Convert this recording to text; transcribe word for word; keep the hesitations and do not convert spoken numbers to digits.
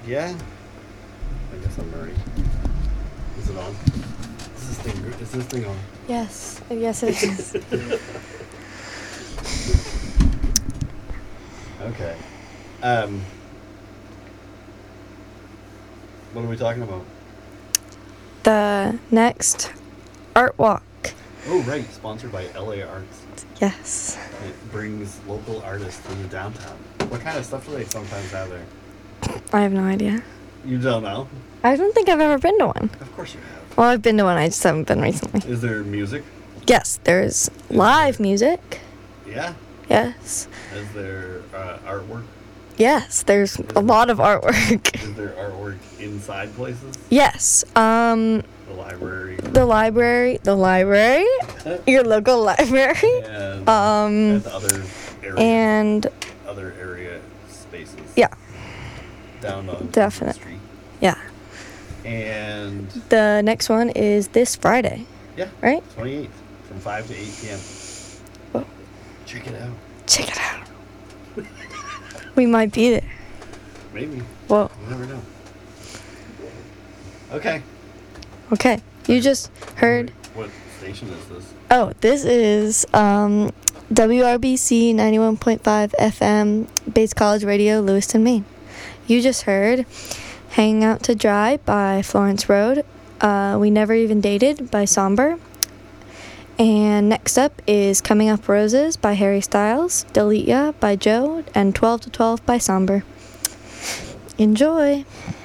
Yeah. I guess I'm ready. Is it on? Is this thing, is this thing on? Yes. Yes, it is. Okay. Um, what are we talking about? The next art walk. Oh, right. Sponsored by L A Arts. Yes. It brings local artists to the downtown. What kind of stuff do they sometimes have there? I have no idea. You don't know? I don't think I've ever been to one. Of course you have. Well, I've been to one. I just haven't been recently. Is there music? Yes, there's live music. Yeah. Yes. Is there uh, artwork? Yes, there's a lot of artwork. Is there artwork inside places? Yes. Um, The library? the library, the library, your local library. And, Um, and other area, and other area spaces. yeah, Down on Definite. Street. yeah. And The next one is this Friday, yeah, right? twenty-eighth from five to eight p.m. Whoa. Check it out. Check it out. We might be there. Maybe. Whoa. You never know. Okay. Okay. You just heard. What station is this? Oh, this is um, W R B C ninety-one point five F M, Bates College Radio, Lewiston, Maine. You just heard Hanging Out to Dry by Florence Road, uh, We Never Even Dated by Somber, and next up is Coming Up Roses by Harry Styles, Delete Ya by Joe, and twelve to twelve by Somber. Enjoy!